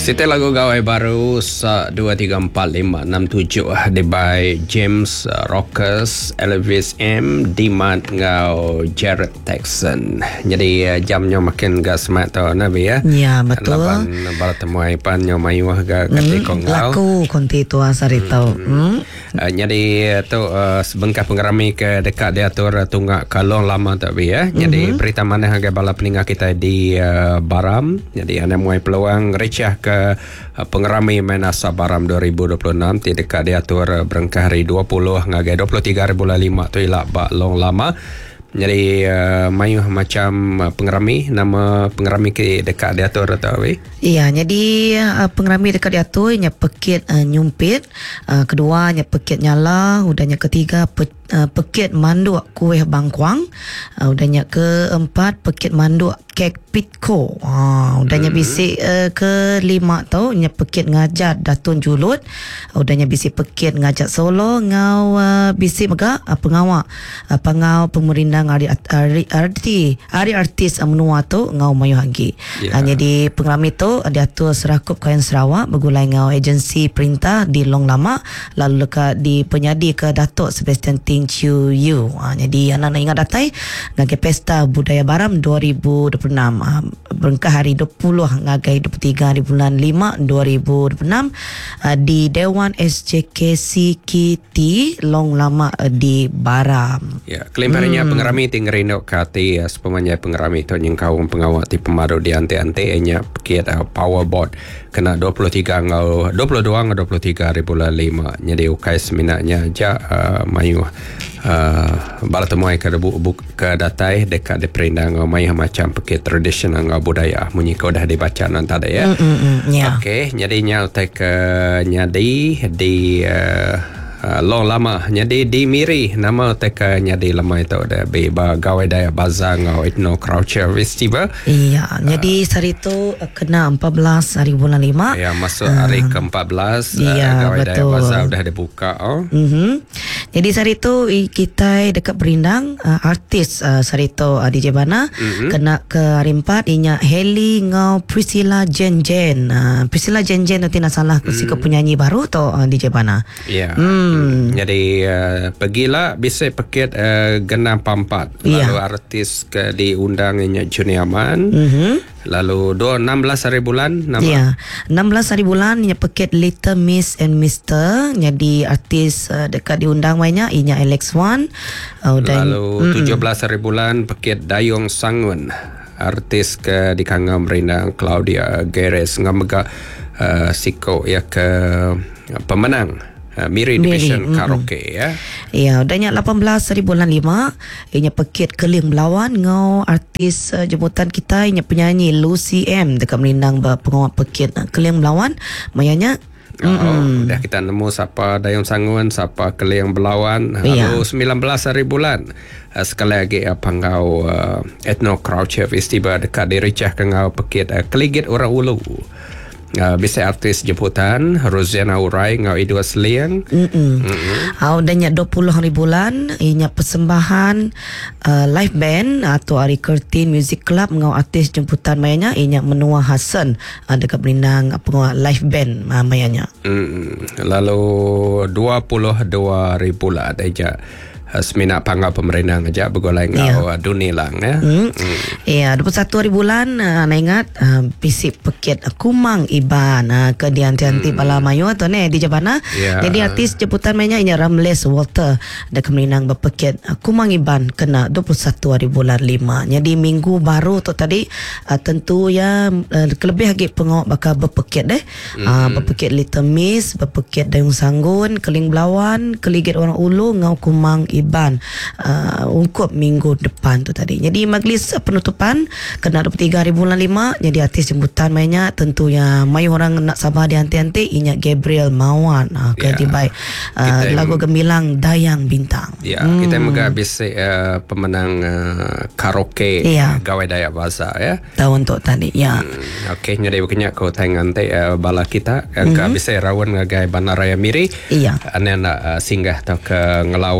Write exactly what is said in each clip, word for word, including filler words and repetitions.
Setiap lagu gawai baru sa dua tiga empat lima enam tujuh by James uh, Rockers, Elvis M, Dimat ngau Jared Texan. Jadi uh, jamnya makin ga semat tau Nabi ya. Ya betul. Lapan barat temuai pan nyo mayu ga kati kong ngau. Laku konti tu asari tau. Hmm. Uh, jadi tu uh, sebengkah pengerami ke dekat diatur uh, tunggak kalong lama tak ya. Jadi mm-hmm. berita mana harga bala peninggal kita di uh, Baram. Jadi anda muai peluang recah ke uh, pengerami main asa Baram dua ribu dua puluh enam di dekat diatur uh, berengkah hari dua puluh ngagai dua puluh tiga ribu lima tu ilak bak long lama. Jadi uh, mayu macam uh, pengerami, nama pengerami ke dekat diatur atau apa? Iya, jadi uh, pengerami dekat diatur nya pekit uh, nyumpit, uh, kedua nya pekit nyala, udahnya ketiga pe, uh, pekit manduk kuih bangkuang, uh, udahnya keempat pekit manduk kek pitko. Ah, udahnya hmm. bisik uh, kelima tau nya pekit ngajat Datun Julut, uh, udahnya bisik pekit ngajat Solo ngau uh, bisik mega uh, pengawak uh, pengau pemerintah Ari Ari Arti Ari Artis menua tu ngau mayu hagi. Yeah. Uh, jadi pengerami tu diatur serakup Kayan Sarawak bergulai ngau agensi perintah di Long Lama lalu dekat di penyadi ke Datuk Sebastian Ting Chiu Yu. Uh, jadi anak-anak ingat datai ngagai pesta budaya Baram dua ribu dua puluh enam uh, berengkah hari dua puluh ngagai dua puluh tiga hari bulan lima dua ribu dua puluh enam uh, di Dewan S J K C K T Long Lama uh, di Baram. Ya, kelimpahannya hmm. pengerami tinggerino kati uh, sepemanya pengerami tu nyengkawang pengawak ti pemadu di ante-ante nya kiat uh, power board kena dua puluh tiga ngau dua puluh dua ngau dua puluh tiga ribu lima. Jadi ukai seminatnya aja uh, mayu uh, bala temuai ke debu ke datai dekat de perindang ngau mayu macam pekit tradisional ngau budaya munyi kau dah dibaca nan tadi ya. Mm, mm, mm, yeah. Okey, jadi nya utai ke nyadi di uh, Uh, long lama jadi di Miri nama teka nyadi lama itu ada beba gawai daya bazar ngau Ethno Culture Festival. Iya, uh, jadi hari itu uh, kena empat belas hari bulan lima. Ya, masuk uh, hari ke empat belas iya, uh, gawai betul. daya bazar dah dibuka. Oh. Mm-hmm. Jadi hari itu kita dekat Berindang uh, artis uh, hari itu uh, D J Bana mm-hmm. kena ke hari empat inya Heli ngau Priscilla Jen Jen. Uh, Priscilla Jen Jen nanti nak salah mm. si penyanyi baru tu uh, D J Bana. Ya. Yeah. Mm. Hmm. Jadi uh, pergilah bisa paket uh, genap pampat lalu yeah. artis ke diundangnya Juni Aman. Mm-hmm. Lalu do enam belas hari bulan nama. Ya, enam belas hari bulan nya paket Little Miss and Mister jadi artis uh, dekat diundang mainnya inya Alex Wan. Uh, dan, lalu tujuh belas hari bulan paket Dayung Sangun artis ke di Kangam Merindang Claudia Geres ngamega uh, siko ya ke uh, pemenang Uh, Miri Division Miri, Karaoke mm. ya. Ya, udahnya lapan belas hari bulan lima ianya pekit Keling Belawan ngau artis uh, jemputan kita ianya penyanyi Lucy M dekat Merindang pengawak pekit uh, Keling Belawan mayanya. Oh, mm-hmm. dah kita nemu siapa Dayung Sangun, siapa Keling Belawan. Ya. Lalu sembilan belas hari bulan uh, sekali lagi apa uh, ngau uh, Ethno Culture Festival dekat di Ricah ke ngau pekit uh, Keligit Orang Ulu. Uh, bisa artis jemputan Rosanna Urai ngau Idua Seliang. Mm-mm. Ah, udahnya dua puluh hari bulan inya persembahan uh, live band atau Ari Curtin Music Club ngau artis jemputan mayanya inya Menua Hasan uh, dekat Berindang pengawal live band uh, mayanya. Mm. Lalu dua puluh dua hari bulan aja semina panggal pemerintah aja bergolai ngau yeah. dunia lang ya. Hmm. Hmm. Ya, dua puluh satu hari bulan uh, nak ingat uh, bisik pekit uh, Kumang Iban uh, ke dianti-anti hmm. bala mayu atau ne di Jabana. Yeah. Jadi artis jemputan mainnya inya Ramles Walter dekat Merindang berpekit uh, Kumang Iban kena dua puluh satu hari bulan lima. Jadi minggu baru tu tadi uh, tentu ya uh, kelebih lagi pengawak bakal berpekit deh. Hmm. Uh, berpekit Little Miss, berpekit Dayung Sanggun, Keling Belawan, Keligit Orang Ulu ngau Kumang Iban uh, ungkup minggu depan tu tadi. Jadi majlis penutupan kena dua puluh tiga hari bulan lima. Jadi artis jemputan mainnya tentunya mayu orang nak sabar di anti-anti inya Gabriel Mawan uh, ke yeah. dibaik uh, lagu gemilang Dayang Bintang. Ya, yeah, hmm. kita mega bisik uh, pemenang uh, karaoke yeah. gawai daya bahasa ya. Tahun tu tadi ya. Hmm, Okey, jadi bukannya kau tangan te uh, bala kita mm-hmm. ke bisik rawan ngagai Bandaraya Miri. Iya. Ane nak uh, singgah atau ke ngelawak gawai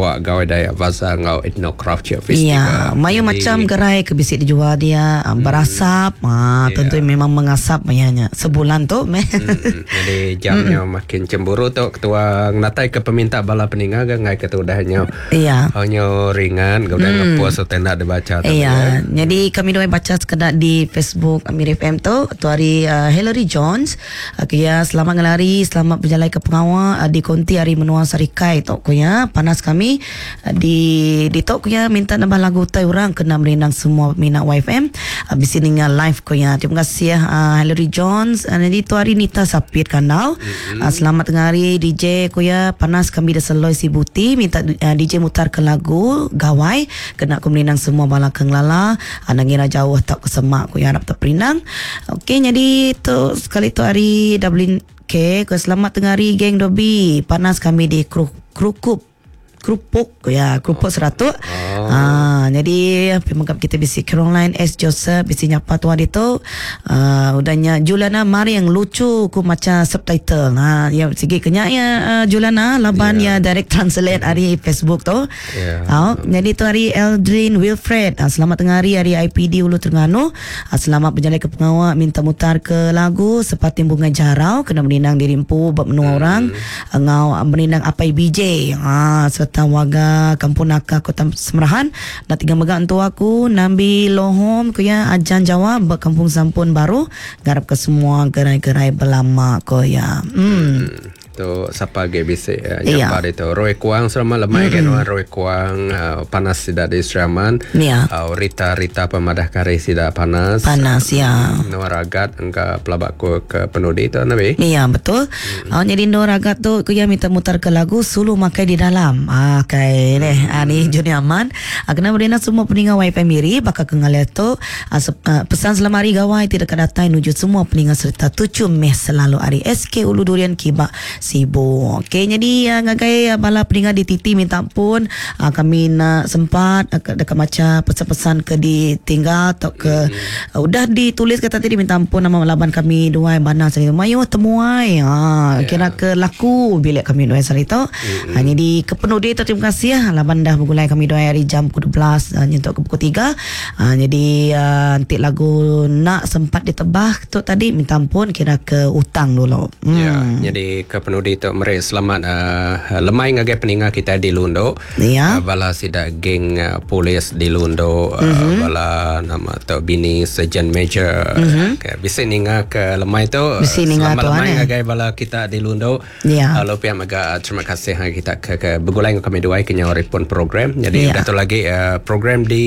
Daya Bazaar ngau Ethnocraft Ya, Festival. mayu macam gerai kebisik dijual dia uh, berasap. Ah, Ya. tentu memang mengasap mayanya sebulan tu. meh. Mm-mm. Jadi jamnya makin cemburu tu ketua natai ke peminta bala peninga ngai ketua dahnya. Iya. Hanya ringan kau dah ngepuas atau nak dibaca tu. Iya, jadi kami doai baca sekedar di Facebook Amir F M tu tu hari uh, Hillary Jones uh, kaya selamat ngelari, selamat berjalan ke pengawal uh, di konti hari menua Sarikai tu kuya panas kami uh, di di tu kuya minta nambah lagu tai orang kena merindang semua minat Y F M uh, bisi ningal live kuya. Terima kasih ya uh, Hillary Jones. Uh, jadi tu hari Nita Sapit kanal. Mm-hmm. Uh, selamat tengah hari D J kuya panas kami dah seloi si Buti minta uh, D J mutar ke lagu gawai kena aku merindang semua bala keng lala anak ngira jauh tak kesemak aku yang harap tak perinang. Okey, jadi tu sekali tu hari Dublin K ke selamat tengah hari geng Dobi panas kami di kru, Krukup kerupuk ya kerupuk seratus. Oh. Ah, jadi pemagap kita bisi Caroline S Joseph bisi nyapa tuan itu uh, udahnya Juliana Mari yang lucu ku macam subtitle. Ha ya segi kenya ya uh, Juliana laban yeah. ya direct translate hari Facebook tu. Yeah. Ah, jadi tu hari Eldrin Wilfred. Ah, selamat tengah hari hari I P D Ulu Terengganu. Ah, selamat berjalan ke pengawal minta mutar ke lagu seperti bunga jarau kena menindang dirimpu bab menua hmm. orang ngau menindang apa B J. Ah, waga Kampung Naka Kota Semerahan dan tiga megak untuk aku Nambi Lohom kuya ajan Jawa bak Kampung Sampun Baru garap ke semua gerai-gerai belama kuya. Hmm. hmm. Tu siapa ge bisi uh, nyapa yeah. itu Roy Kuang selama lemai mm-hmm. kan Roy Kuang uh, panas tidak di Seraman. Yeah. Uh, Rita Rita pemadah kari tidak panas. Panas uh, ya. Noragat engka pelabak ku ke penudi tu nabi. Iya betul. Mm-hmm. Oh jadi Noragat tu kuya minta mutar ke lagu Sulu Makai di Dalam. Ah kai leh ah, ni Juni Aman. Ah, kena berina semua peninga Y F M Miri bakal kengal tu ah, uh, pesan selama hari gawai tidak kadatai nuju semua peninga serta tujuh Mei selalu hari S K Ulu Durian Kiba Sibu. Okey, jadi uh, ngagai uh, bala peninga di Titi minta ampun uh, kami nak sempat uh, dekat macam pesan-pesan ke ditinggal atau ke mm-hmm. uh, udah ditulis kata tadi minta ampun nama laban kami dua bana sari mayu temuai ha yeah. kira ke laku bilik kami dua sari tu. Mm-hmm. Uh, jadi kepenuh dia terima kasih ya laban dah bergulai kami dua hari jam pukul dua belas uh, nyentuk ke pukul tiga. Uh, jadi uh, nanti lagu nak sempat ditebah tu tadi minta ampun kira ke utang dulu. Ya, mm. yeah, jadi kepenuh di tu mereka selamat uh, lemai ngagai peninga kita di Lundo. Ya. Uh, bala sida geng uh, polis di Lundo uh, mm-hmm. bala nama tu bini Sergeant Major. Mm-hmm. Okay, bisa ninga ke lemai tu. Bisa ninga tu lemai ane. ngagai bala kita di Lundo. Ya. Uh, Lopian maga terima kasih uh, kita ke, ke begulai kami dua kenya oripun program. Jadi yeah. dah tu lagi uh, program di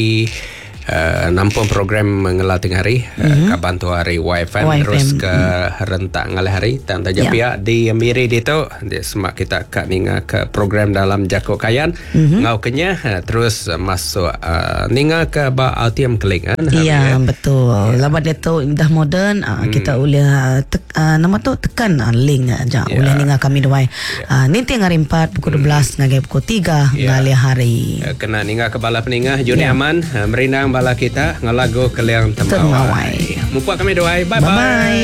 Uh, nampung program mengelah tengah hari mm-hmm. uh, kabantu hari Y F M, Y F M. Terus ke mm. rentak ngalah hari dan tajam yeah. pihak di Miri di tu dia semak kita kat ninga ke program dalam Jakok Kayan mm-hmm. ngau kenya uh, terus uh, masuk uh, ninga ke ba A T M Keling kan. Iya yeah, betul. Yeah. Labat dia tu dah moden uh, mm. kita boleh uh, tek, uh, nama tu tekan uh, link aja yeah. boleh ninga kami dua. Yeah. Uh, nanti ngari empat pukul dua belas mm. ngagai pukul tiga yeah. ngali hari. Uh, kena ninga ke bala peninga Juni yeah. Aman uh, merindang bala kita ngalago keliang temawai. Mumpuk kami doai. Bye bye. Bye bye.